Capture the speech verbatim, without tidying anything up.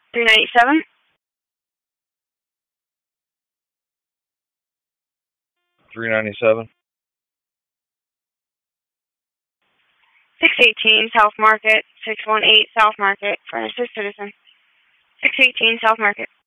three ninety-seven. three ninety-seven. six eighteen South Market. six one eight South Market. Furnished Citizen. six eighteen South Market.